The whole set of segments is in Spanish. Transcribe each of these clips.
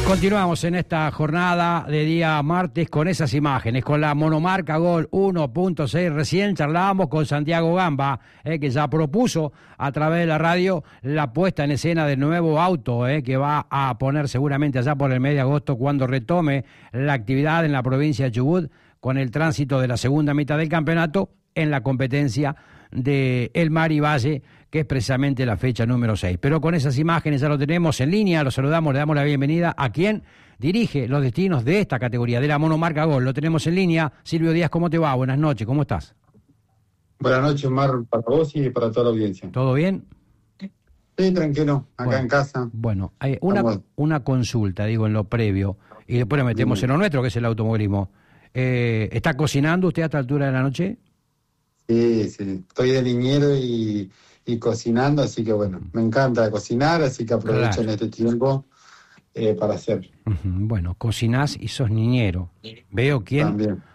Continuamos en esta jornada de día martes con esas imágenes, con la monomarca Gol 1.6. Recién charlábamos con Santiago Gamba, que ya propuso a través de la radio la puesta en escena del nuevo auto, que va a poner seguramente allá por el mes de agosto cuando retome la actividad en la provincia de Chubut con el tránsito de la segunda mitad del campeonato en la competencia de El Mar y Valle, que es precisamente la fecha número 6. Pero con esas imágenes ya lo tenemos en línea, lo saludamos, le damos la bienvenida a quien dirige los destinos de esta categoría, de la monomarca Gol. Lo tenemos en línea. Silvio Díaz, ¿cómo te va? Buenas noches, ¿cómo estás? Buenas noches, Mar, para vos y para toda la audiencia. ¿Todo bien? Sí, tranquilo, acá en casa. Bueno, hay una consulta, digo, en lo previo, y después lo metemos en lo nuestro, que es el automovilismo. ¿Está cocinando usted a esta altura de la noche? Sí, estoy de niñero y cocinando, así que bueno, me encanta cocinar, así que aprovecho en este tiempo para hacer. Bueno, cocinás y sos niñero. Veo quién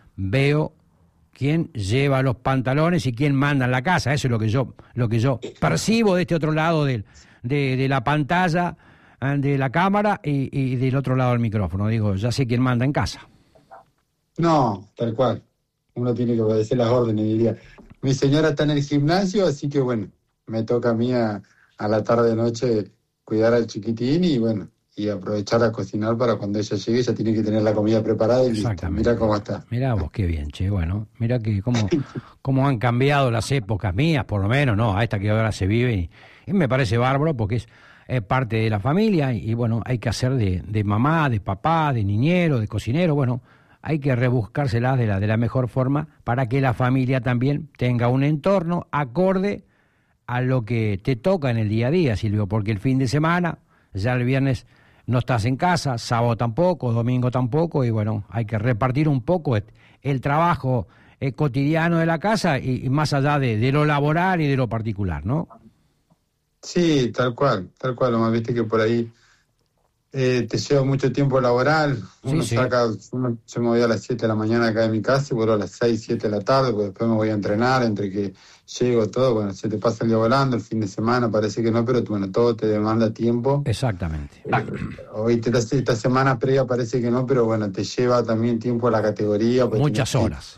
lleva los pantalones y quién manda en la casa. Eso es lo que yo percibo de este otro lado de la pantalla, de la cámara y del otro lado del micrófono. Digo, ya sé quién manda en casa. No, tal cual. Uno tiene que obedecer las órdenes, diría. Mi señora está en el gimnasio, así que bueno, me toca a mí a la tarde-noche cuidar al chiquitín y aprovechar a cocinar para cuando ella llegue, ya tiene que tener la comida preparada y listo. Mira cómo está. Mirá vos, qué bien, che. Bueno, mira que cómo han cambiado las épocas mías, por lo menos, ¿no? A esta que ahora se vive y me parece bárbaro porque es parte de la familia y bueno, hay que hacer de mamá, de papá, de niñero, de cocinero, bueno, hay que rebuscárselas de la mejor forma para que la familia también tenga un entorno acorde a lo que te toca en el día a día, Silvio, porque el fin de semana, ya el viernes no estás en casa, sábado tampoco, domingo tampoco, y bueno, hay que repartir un poco el trabajo cotidiano de la casa y más allá de lo laboral y de lo particular, ¿no? Sí, tal cual, nomás viste que por ahí te lleva mucho tiempo laboral, uno se me voy a las 7 de la mañana acá de mi casa y vuelvo a las 6, 7 de la tarde, porque después me voy a entrenar, entre que llego todo, bueno, se te pasa el día volando, el fin de semana parece que no, pero bueno, todo te demanda tiempo. Exactamente. Hoy esta semana previa parece que no, pero bueno, te lleva también tiempo a la categoría. Muchas horas.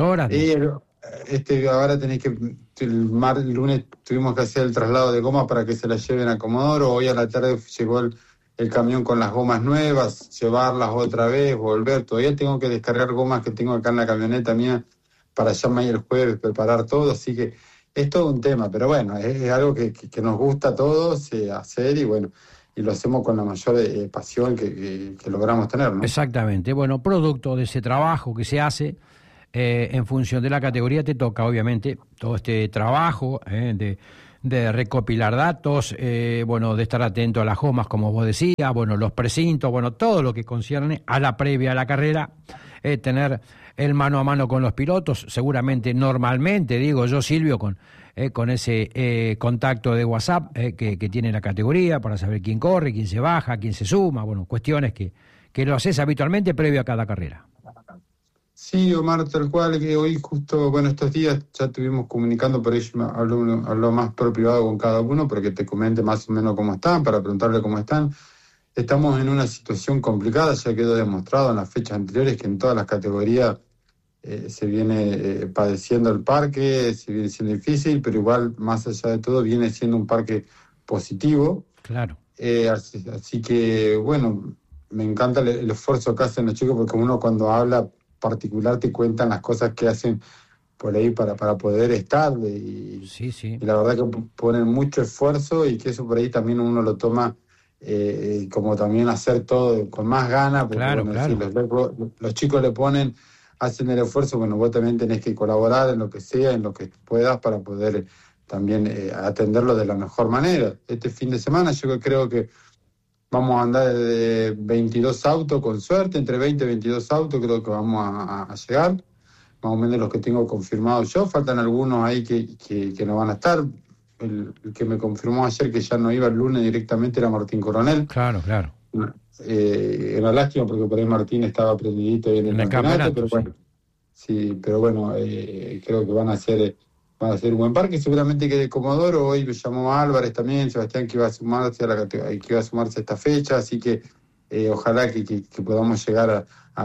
Ahora tenés que, el lunes tuvimos que hacer el traslado de gomas para que se la lleven a Comodoro, hoy a la tarde llegó el camión con las gomas nuevas, llevarlas otra vez, volver. Todavía tengo que descargar gomas que tengo acá en la camioneta mía para ya el jueves preparar todo, así que es todo un tema, pero bueno, es algo que nos gusta a todos hacer y bueno, y lo hacemos con la mayor pasión que logramos tener, ¿no? Exactamente, bueno, producto de ese trabajo que se hace en función de la categoría te toca obviamente todo este trabajo de recopilar datos, bueno, de estar atento a las gomas, como vos decías, bueno, los precintos, bueno, todo lo que concierne a la previa a la carrera, tener el mano a mano con los pilotos, seguramente, normalmente, digo yo, Silvio, con ese contacto de WhatsApp que tiene la categoría para saber quién corre, quién se baja, quién se suma, bueno, cuestiones que lo haces habitualmente previo a cada carrera. Sí, Omar, tal cual, que hoy justo, bueno, estos días ya estuvimos comunicando, por ello hablo más por privado con cada uno, para que te comente más o menos cómo están, para preguntarle cómo están. Estamos en una situación complicada, ya quedó demostrado en las fechas anteriores que en todas las categorías se viene padeciendo el parque, se viene siendo difícil, pero igual, más allá de todo, viene siendo un parque positivo. Claro. Así que, bueno, me encanta el esfuerzo que hacen los chicos, porque uno cuando habla particular te cuentan las cosas que hacen por ahí para poder estar y la verdad que ponen mucho esfuerzo y que eso por ahí también uno lo toma como también hacer todo con más ganas, porque claro. Si los chicos le ponen, hacen el esfuerzo, bueno, vos también tenés que colaborar en lo que sea, en lo que puedas para poder también atenderlo de la mejor manera. Este fin de semana yo creo que vamos a andar de 22 autos con suerte, entre 20 y 22 autos creo que vamos a llegar, más o menos los que tengo confirmados yo, faltan algunos ahí que no van a estar. El que me confirmó ayer que ya no iba el lunes directamente era Martín Coronel. Claro. Era lástima porque por ahí Martín estaba prendidito en el campeonato, pero bueno, creo que van a ser un buen parque, seguramente que de Comodoro. Hoy me llamó Álvarez también, Sebastián, que iba a sumarse a esta fecha, así que Ojalá que podamos llegar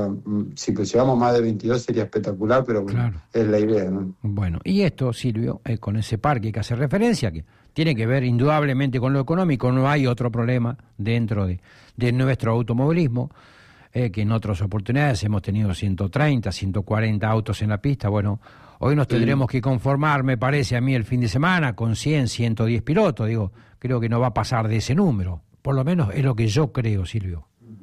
si pues llegamos más de 22 sería espectacular, pero bueno, claro, es la idea, ¿no? Bueno, y esto, Silvio, con ese parque que hace referencia, que tiene que ver indudablemente con lo económico, no hay otro problema dentro de nuestro automovilismo, que en otras oportunidades hemos tenido 130, 140 autos en la pista. Bueno, hoy nos tendremos que conformar, me parece a mí, el fin de semana con 100, 110 pilotos. Digo, creo que no va a pasar de ese número, por lo menos es lo que yo creo, Silvio.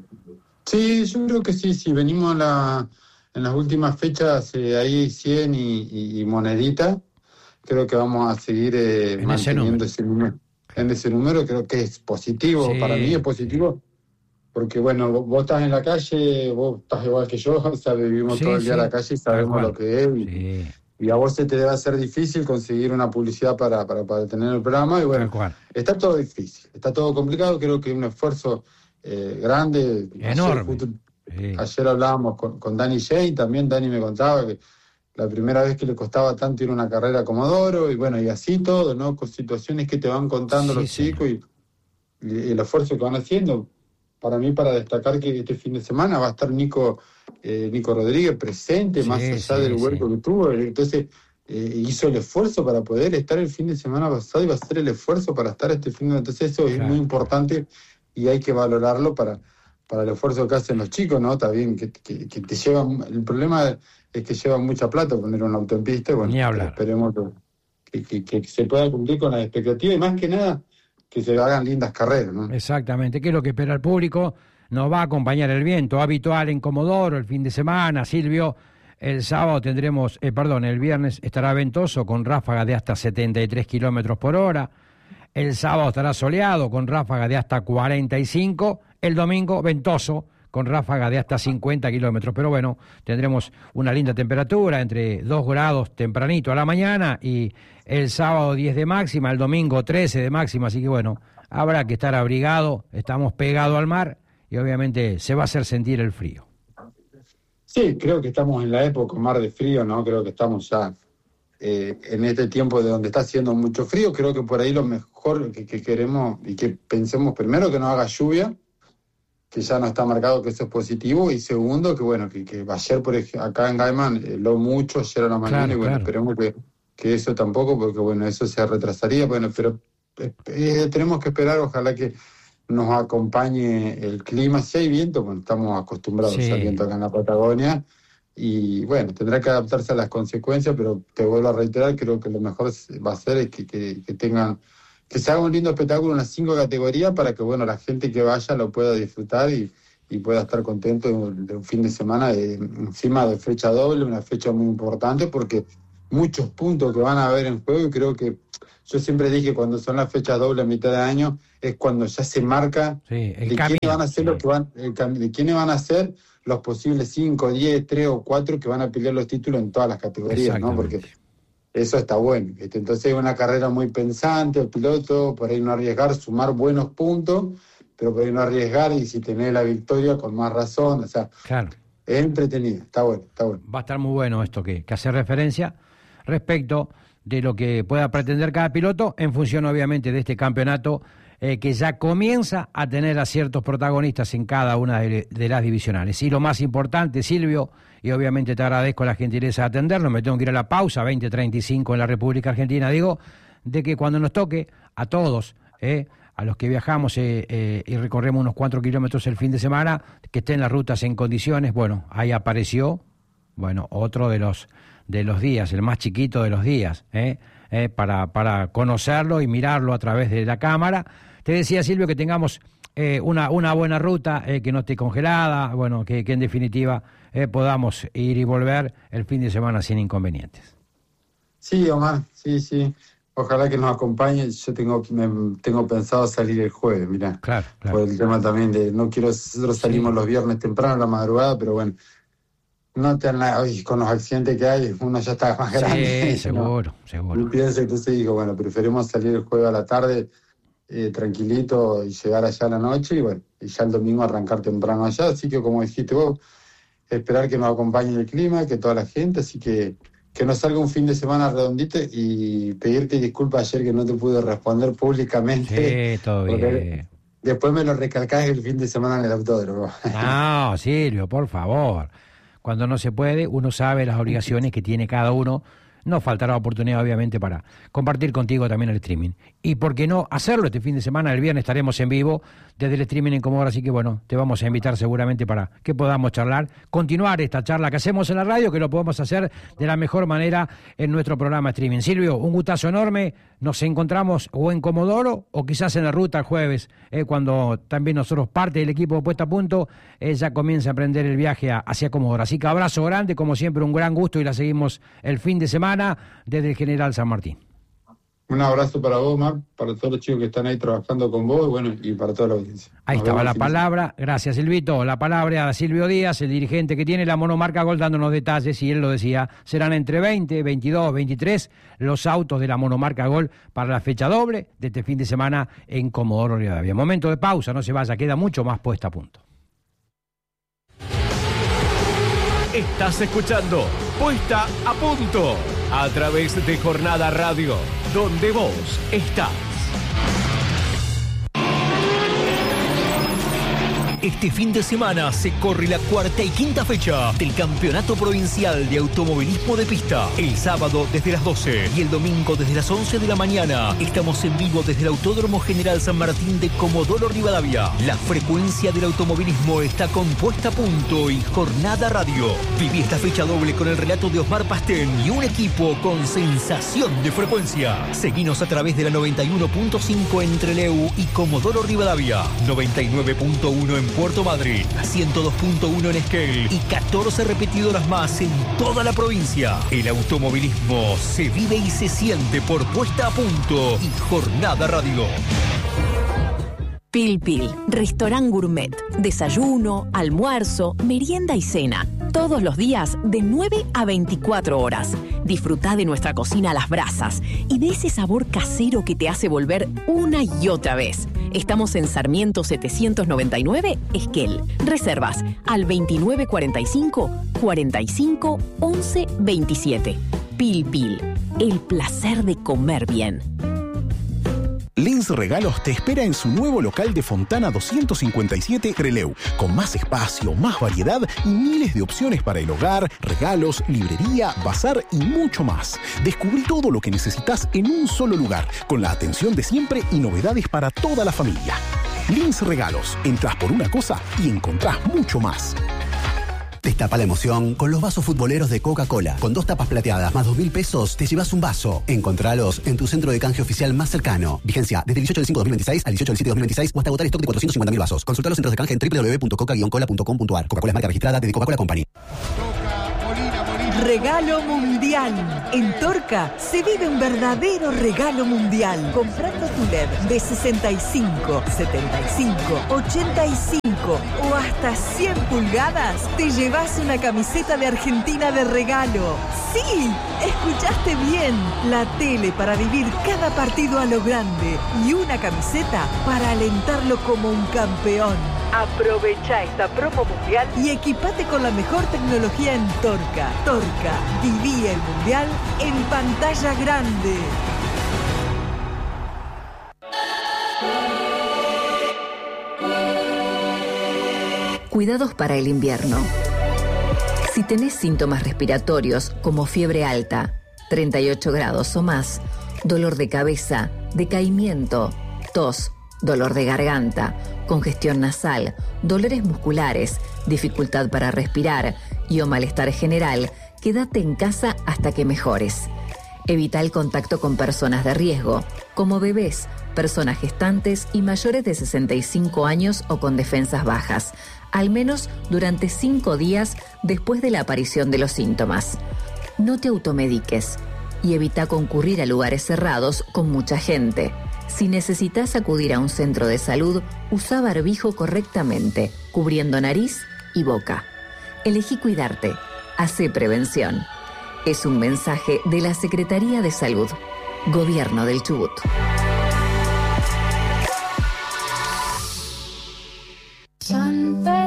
Sí, yo creo que sí, venimos en las últimas fechas ahí 100 y monedita, creo que vamos a seguir manteniendo ese número. En ese número creo que es positivo, sí, para mí es positivo, porque bueno, vos estás en la calle, vos estás igual que yo, o sea, vivimos todo el día en la calle y sabemos lo que es, y a vos se te debe hacer difícil conseguir una publicidad para tener el programa, y bueno, está todo difícil, está todo complicado, creo que un esfuerzo grande, enorme. Ayer hablábamos con Dani Shane, también Dani me contaba que la primera vez que le costaba tanto ir a una carrera a Comodoro, y bueno, y así todo, ¿no? Con situaciones que te van contando los chicos y el esfuerzo que van haciendo. Para mí, para destacar que este fin de semana va a estar Nico Rodríguez presente, más allá del hueco que tuvo, entonces hizo el esfuerzo para poder estar el fin de semana pasado y va a hacer el esfuerzo para estar este fin de semana, entonces eso es muy importante y hay que valorarlo para el esfuerzo que hacen los chicos, ¿no? Está bien que te llevan, el problema es que llevan mucha plata poner un auto en pista, y bueno, esperemos que se pueda cumplir con las expectativas y más que nada que se hagan lindas carreras, ¿no? Exactamente, ¿qué es lo que espera el público? Nos va a acompañar el viento habitual en Comodoro el fin de semana, Silvio. El sábado tendremos, el viernes estará ventoso con ráfagas de hasta 73 kilómetros por hora. El sábado estará soleado con ráfaga de hasta 45. El domingo ventoso con ráfaga de hasta 50 kilómetros. Pero bueno, tendremos una linda temperatura, entre 2 grados tempranito a la mañana y el sábado 10 de máxima, el domingo 13 de máxima. Así que bueno, habrá que estar abrigado, estamos pegados al mar y obviamente se va a hacer sentir el frío. Sí, creo que estamos en la época mar de frío, ¿no? Creo que estamos ya en este tiempo de donde está haciendo mucho frío. Creo que por ahí lo mejor que queremos y que pensemos primero que no haga lluvia, que ya no está marcado que eso es positivo, y segundo que bueno, que ayer por ejemplo, acá en Gaiman lo mucho ayer a la mañana, y bueno, esperemos que eso tampoco, porque bueno, eso se retrasaría, bueno, pero tenemos que esperar, ojalá que nos acompañe el clima. Si hay viento, bueno, estamos acostumbrados al viento acá en la Patagonia, y bueno, tendrá que adaptarse a las consecuencias, pero te vuelvo a reiterar, creo que lo mejor va a ser es que se haga un lindo espectáculo en las 5 categorías para que bueno, la gente que vaya lo pueda disfrutar y pueda estar contento de un fin de semana encima de fecha doble, una fecha muy importante porque muchos puntos que van a haber en juego, y creo que yo siempre dije cuando son las fechas dobles a mitad de año es cuando ya se marca de quiénes van a ser de quiénes van a ser los posibles 5, 10, 3 o 4 que van a pelear los títulos en todas las categorías, ¿no? Porque eso está bueno. Entonces es una carrera muy pensante, el piloto, por ahí no arriesgar, sumar buenos puntos, pero por ahí no arriesgar, y si tenés la victoria con más razón, o sea, es entretenido, está bueno. Va a estar muy bueno esto que hace referencia respecto de lo que pueda pretender cada piloto en función obviamente de este campeonato que ya comienza a tener a ciertos protagonistas en cada una de las divisionales. Y lo más importante, Silvio, y obviamente te agradezco la gentileza de atendernos, me tengo que ir a la pausa, 20:35 en la República Argentina, digo, de que cuando nos toque a todos, a los que viajamos y recorremos unos 4 kilómetros el fin de semana, que estén las rutas en condiciones, bueno, ahí apareció, bueno, otro de los días, el más chiquito de los días, para conocerlo y mirarlo a través de la cámara. Te decía, Silvio, que tengamos una buena ruta, que no esté congelada, bueno, que en definitiva podamos ir y volver el fin de semana sin inconvenientes. Sí, Omar, sí. Ojalá que nos acompañe. Yo tengo pensado salir el jueves, mirá. Claro. Por el tema también nosotros salimos los viernes temprano a la madrugada, pero bueno, no con los accidentes que hay, uno ya está más grande. Sí, seguro. Entonces digo, bueno, preferimos salir el jueves a la tarde, tranquilito, y llegar allá a la noche, y bueno, y ya el domingo arrancar temprano allá. Así que como dijiste vos, esperar que nos acompañe el clima, que toda la gente, así que nos salga un fin de semana redondito, y pedirte disculpas ayer que no te pude responder públicamente. Sí, todo bien. Después me lo recalcás el fin de semana en el autódromo. No, Silvio, por favor. Cuando no se puede, uno sabe las obligaciones que tiene cada uno. No faltará oportunidad, obviamente, para compartir contigo también el streaming. Y por qué no hacerlo este fin de semana, el viernes estaremos en vivo desde el streaming en Comodoro, así que bueno, te vamos a invitar seguramente para que podamos charlar, continuar esta charla que hacemos en la radio, que lo podemos hacer de la mejor manera en nuestro programa streaming. Silvio, un gustazo enorme, nos encontramos o en Comodoro o quizás en la ruta el jueves, cuando también nosotros, parte del equipo de Puesta a Punto, ya comienza a emprender el viaje hacia Comodoro. Así que abrazo grande, como siempre, un gran gusto y la seguimos el fin de semana desde el General San Martín. Un abrazo para vos, Marc, para todos los chicos que están ahí trabajando con vos, bueno, y para toda la audiencia. Ahí estaba la palabra, gracias Silvito, la palabra a Silvio Díaz, el dirigente que tiene la monomarca Gol, dándonos detalles, y él lo decía, serán entre 20, 22, 23 los autos de la monomarca Gol para la fecha doble de este fin de semana en Comodoro Rivadavia. Momento de pausa, no se vaya, queda mucho más Puesta a Punto. Estás escuchando Puesta a Punto a través de Jornada Radio, donde vos estás. Este fin de semana se corre la cuarta y quinta fecha del Campeonato Provincial de Automovilismo de Pista. El sábado desde las 12 y el domingo desde las 11 de la mañana. Estamos en vivo desde el Autódromo General San Martín de Comodoro Rivadavia. La frecuencia del automovilismo está con Puesta a Punto y Jornada Radio. Viví esta fecha doble con el relato de Osmar Pastén y un equipo con sensación de frecuencia. Seguinos a través de la 91.5 en Trelew y Comodoro Rivadavia, 99.1 en Puerto Madryn, 102.1 en Esquel y 14 repetidoras más en toda la provincia. El automovilismo se vive y se siente por Puesta a Punto y Jornada Radio. Pil Pil, restaurant gourmet, desayuno, almuerzo, merienda y cena, todos los días de 9 a 24 horas. Disfrutá de nuestra cocina a las brasas y de ese sabor casero que te hace volver una y otra vez. Estamos en Sarmiento 799, Esquel. Reservas al 2945 45 11 27. Pil Pil, el placer de comer bien. Lins Regalos te espera en su nuevo local de Fontana 257 Trelew, con más espacio, más variedad y miles de opciones para el hogar, regalos, librería, bazar y mucho más. Descubrí todo lo que necesitas en un solo lugar, con la atención de siempre y novedades para toda la familia. Lins Regalos, entras por una cosa y encontrás mucho más. Destapa la emoción con los vasos futboleros de Coca-Cola. Con 2 tapas plateadas más 2.000 pesos, te llevas un vaso. Encontralos en tu centro de canje oficial más cercano. Vigencia desde el 18 del 5 de 2026 al 18 del 7 de 2026 o hasta agotar stock de 450.000 vasos. Consulta los centros de canje en www.coca-cola.com.ar. Coca-Cola es marca registrada de Coca-Cola Company. Regalo mundial. En Torca se vive un verdadero regalo mundial. Comprando tu LED de 65, 75, 85 o hasta 100 pulgadas, te llevas una camiseta de Argentina de regalo. ¡Sí! Escuchaste bien. La tele para vivir cada partido a lo grande y una camiseta para alentarlo como un campeón. Aprovecha esta promo mundial y equipate con la mejor tecnología en Torca. Torca, viví el mundial en pantalla grande. Cuidados para el invierno. Si tenés síntomas respiratorios como fiebre alta, 38 grados o más, dolor de cabeza, decaimiento, tos, dolor de garganta, congestión nasal, dolores musculares, dificultad para respirar y o malestar general, quédate en casa hasta que mejores. Evita el contacto con personas de riesgo, como bebés, personas gestantes y mayores de 65 años o con defensas bajas, al menos durante 5 días después de la aparición de los síntomas. No te automediques y evita concurrir a lugares cerrados con mucha gente. Si necesitas acudir a un centro de salud, usa barbijo correctamente, cubriendo nariz y boca. Elegí cuidarte. Hacé prevención. Es un mensaje de la Secretaría de Salud. Gobierno del Chubut.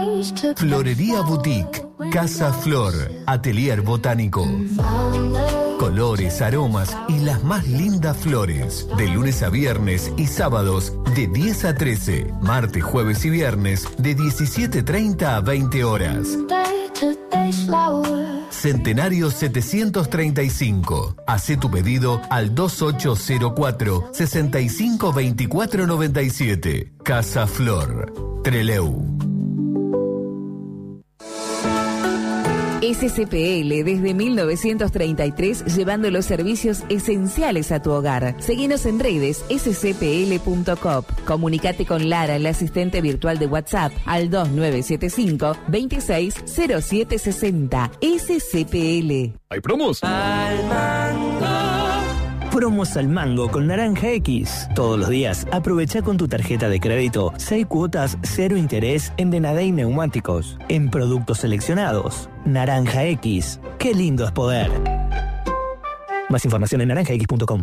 Florería Boutique, Casa Flor, Atelier Botánico. Colores, aromas y las más lindas flores. De lunes a viernes y sábados de 10 a 13. Martes, jueves y viernes de 17:30 a 20 horas. Centenario 735. Hacé tu pedido al 2804 652497. Casa Flor, Trelew. SCPL desde 1933 llevando los servicios esenciales a tu hogar. Seguinos en redes scpl.coop. Comunicate con Lara, la asistente virtual de WhatsApp, al 2975 260760. SCPL. ¿Hay promos? Promos al mango con Naranja X. Todos los días aprovecha con tu tarjeta de crédito 6 cuotas 0 interés en Denadey Neumáticos. En productos seleccionados. Naranja X. Qué lindo es poder. Más información en naranjax.com.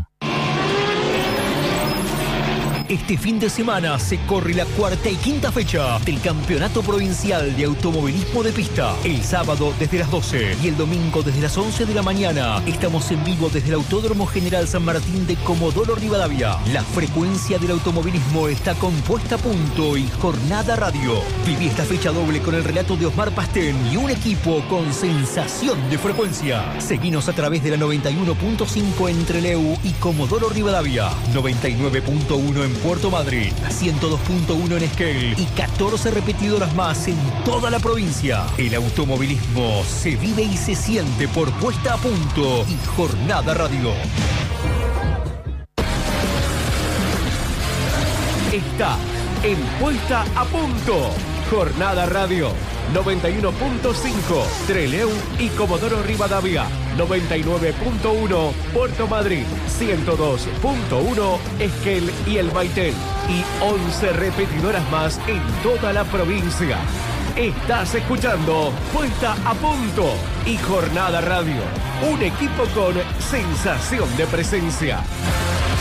Este fin de semana se corre la cuarta y quinta fecha del Campeonato Provincial de Automovilismo de Pista. El sábado desde las 12 y el domingo desde las 11 de la mañana. Estamos en vivo desde el Autódromo General San Martín de Comodoro Rivadavia. La frecuencia del automovilismo está compuesta a punto y Jornada Radio. Viví esta fecha doble con el relato de Osmar Pastén y un equipo con sensación de frecuencia. Seguinos a través de la 91.5 en Trelew y Comodoro Rivadavia, 99.1 en Puerto Madryn, 102.1 en Esquel y 14 repetidoras más en toda la provincia. El automovilismo se vive y se siente por Puesta a Punto y Jornada Radio. Está en Puesta a Punto. Jornada Radio, 91.5 Trelew y Comodoro Rivadavia, 99.1 Puerto Madryn, 102.1 Esquel y El Baitel y 11 repetidoras más en toda la provincia. Estás escuchando Puesta a Punto y Jornada Radio, un equipo con sensación de presencia.